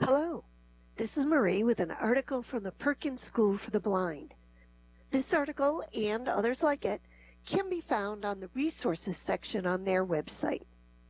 Hello, this is Marie with an article from the Perkins School for the Blind. This article and others like it can be found on the resources section on their website.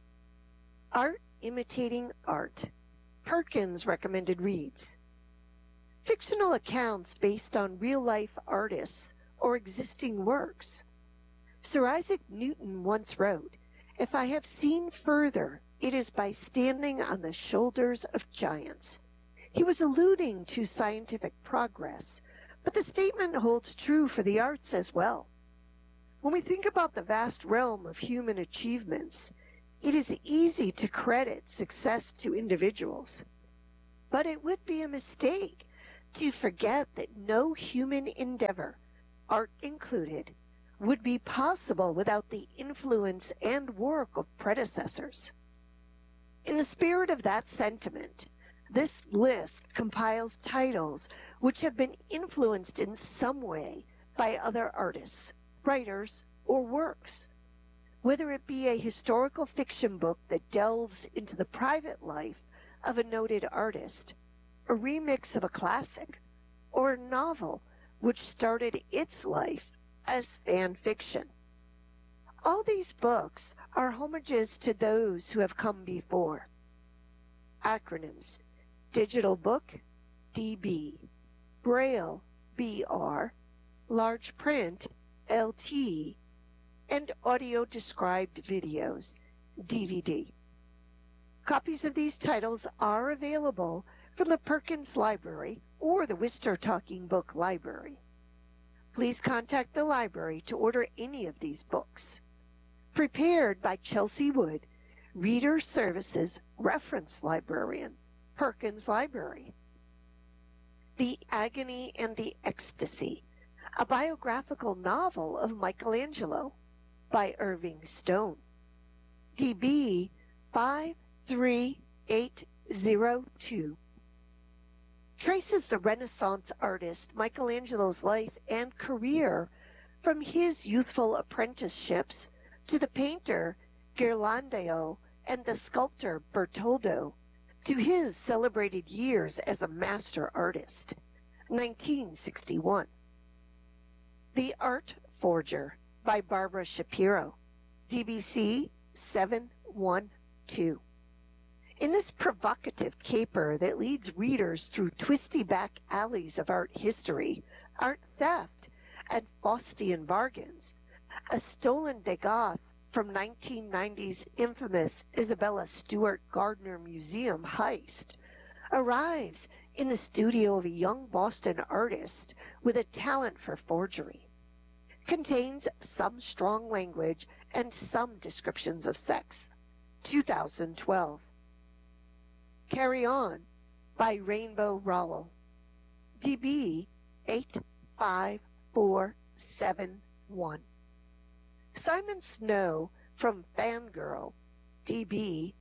Art Imitating Art. Perkins recommended reads. Fictional accounts based on real-life artists or existing works. Sir Isaac Newton once wrote, "If I have seen further, it is by standing on the shoulders of giants." He was alluding to scientific progress, but the statement holds true for the arts as well. When we think about the vast realm of human achievements, it is easy to credit success to individuals. But it would be a mistake to forget that no human endeavor, art included, would be possible without the influence and work of predecessors. In the spirit of that sentiment, this list compiles titles which have been influenced in some way by other artists, writers, or works. Whether it be a historical fiction book that delves into the private life of a noted artist, a remix of a classic, or a novel which started its life as fan fiction. All these books are homages to those who have come before. Acronyms: Digital Book, DB, Braille, BR, Large Print, LT, and Audio Described Videos, DVD. Copies of these titles are available from the Perkins Library or the Worcester Talking Book Library. Please contact the library to order any of these books. Prepared by Chelsea Wood, Reader Services Reference Librarian, Perkins Library. The Agony and the Ecstasy, a biographical novel of Michelangelo by Irving Stone. DB 53802. Traces the Renaissance artist Michelangelo's life and career from his youthful apprenticeships to the painter Ghirlandaio and the sculptor Bertoldo, to his celebrated years as a master artist. 1961. The Art Forger by Barbara Shapiro. DBC 712. In this provocative caper that leads readers through twisty back alleys of art history, art theft, and Faustian bargains, a stolen Degas from 1990's infamous Isabella Stewart Gardner Museum heist arrives in the studio of a young Boston artist with a talent for forgery. Contains some strong language and some descriptions of sex. 2012. Carry On by Rainbow Rowell. DB 85471. Simon Snow from Fangirl. DB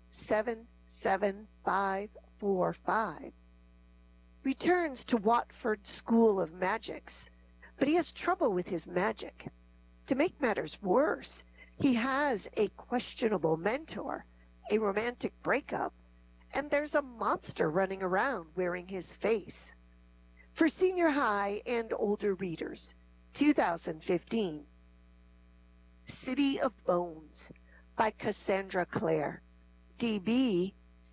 77545. Returns to Watford School of Magics, but he has trouble with his magic. To make matters worse, he has a questionable mentor, a romantic breakup, and there's a monster running around wearing his face. For senior high and older readers, 2015. City of Bones by Cassandra Clare. DB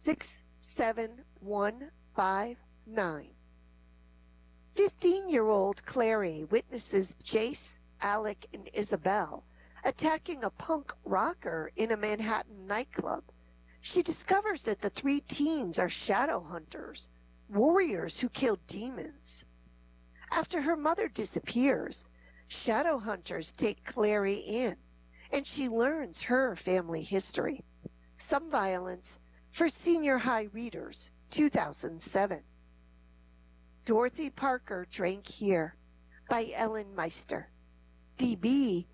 67159. 15-year-old Clary witnesses Jace, Alec, and Isabel attacking a punk rocker in a Manhattan nightclub. She discovers that the three teens are shadow hunters, warriors who kill demons. After her mother disappears, shadow hunters take Clary in, and she learns her family history. Some Violence for Senior High Readers, 2007. Dorothy Parker Drank Here by Ellen Meister. DB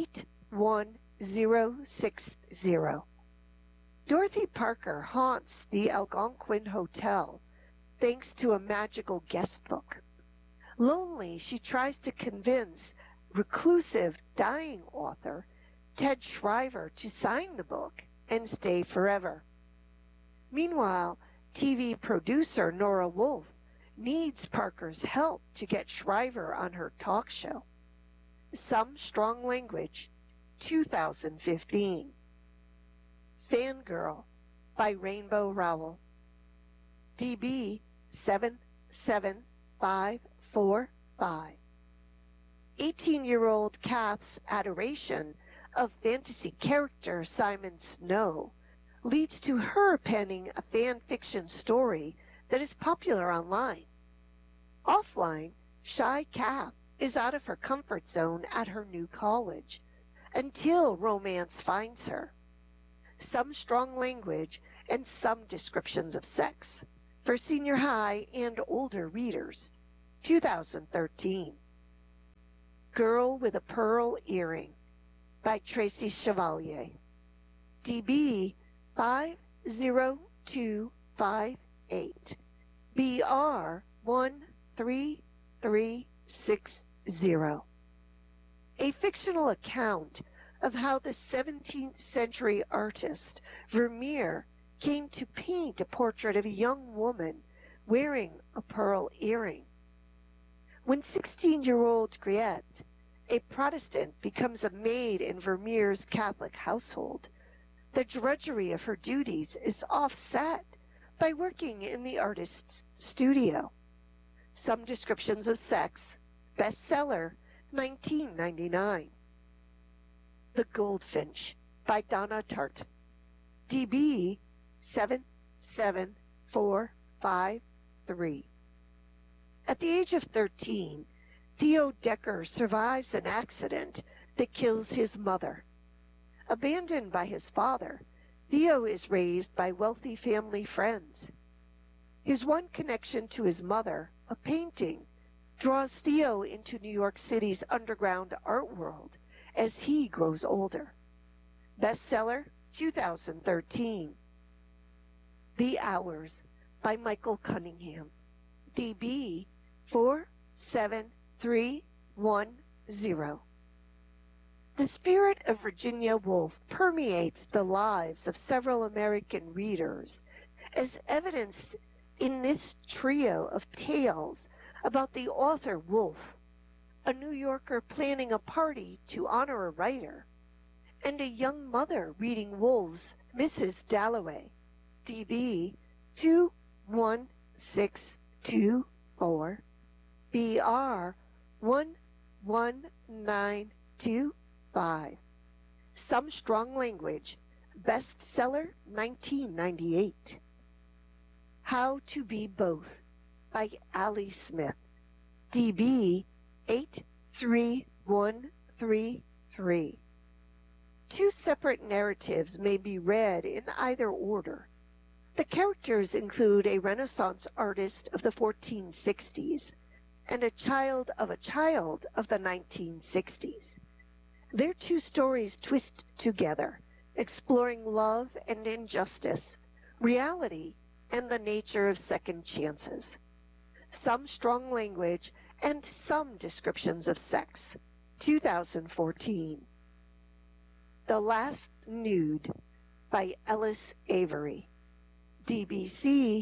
81060. Dorothy Parker haunts the Algonquin Hotel thanks to a magical guest book. Lonely, she tries to convince reclusive, dying author Ted Shriver to sign the book and stay forever. Meanwhile, TV producer Nora Wolf needs Parker's help to get Shriver on her talk show. Some Strong Language, 2015. Fangirl by Rainbow Rowell. DB 77545. 18-year-old Kath's adoration of fantasy character Simon Snow leads to her penning a fan fiction story that is popular online. Offline, shy Kath is out of her comfort zone at her new college until romance finds her. Some Strong Language and some descriptions of sex for senior high and older readers. 2013. Girl with a Pearl Earring by Tracy Chevalier. DB 50258. BR 13360. A fictional account of how the 17th century artist Vermeer came to paint a portrait of a young woman wearing a pearl earring. When 16-year-old Griette, a Protestant, becomes a maid in Vermeer's Catholic household, the drudgery of her duties is offset by working in the artist's studio. Some Descriptions of Sex, bestseller, 1999. The Goldfinch by Donna Tartt. DB 77453. At the age of 13, Theo Decker survives an accident that kills his mother. Abandoned by his father, Theo is raised by wealthy family friends. His one connection to his mother, a painting, draws Theo into New York City's underground art world as he grows older. Bestseller, 2013. The Hours by Michael Cunningham. DB 47310. The spirit of Virginia Woolf permeates the lives of several American readers, as evidenced in this trio of tales about the author Woolf, a New Yorker planning a party to honor a writer, and a young mother reading Woolf's Mrs. Dalloway, DB 21624, BR 11925. Some Strong Language, bestseller, 1998. How to Be Both by Ali Smith, DB 83133. Two separate narratives may be read in either order. The characters include a Renaissance artist of the 1460s and a child of the 1960s. Their two stories twist together, exploring love and injustice, reality, and the nature of second chances. Some Strong Language and some Descriptions of Sex. 2014. The Last Nude by Ellis Avery. DBC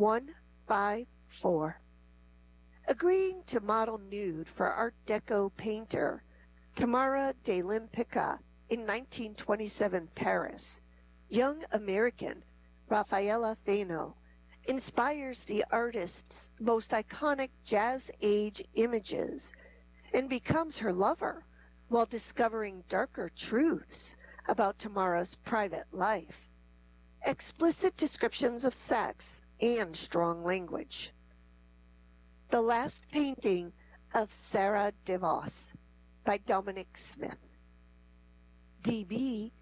154. Agreeing to model nude for Art Deco painter Tamara de Lempicka in 1927 Paris, young American Rafaela Fano inspires the artist's most iconic jazz age images and becomes her lover while discovering darker truths about Tamara's private life. Explicit descriptions of sex and strong language. The Last Painting of Sarah DeVos by Dominic Smith. DB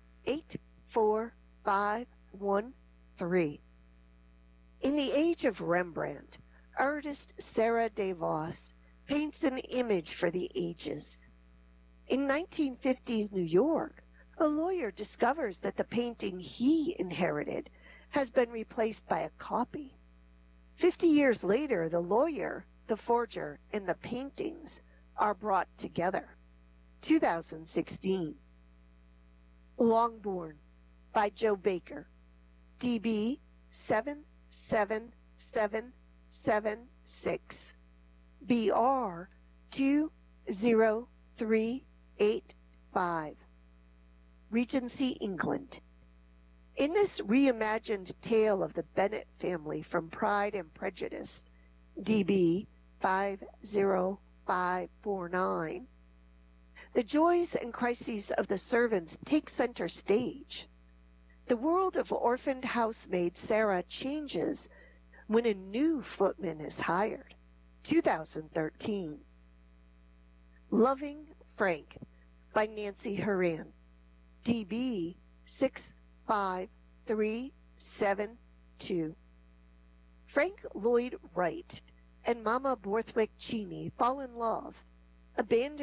84513. In the age of Rembrandt, artist Sarah DeVos paints an image for the ages. In 1950s New York, a lawyer discovers that the painting he inherited has been replaced by a copy. 50 years later, the lawyer, the forger, and the paintings are brought together. 2016. Longborn by Joe Baker. DB 7776, BR 20385, Regency, England. In this reimagined tale of the Bennet family from Pride and Prejudice, DB 50549, the joys and crises of the servants take center stage. The world of orphaned housemaid Sarah changes when a new footman is hired. 2013. Loving Frank by Nancy Horan, DB 65372. Frank Lloyd Wright and Mama Borthwick Cheney fall in love, abandon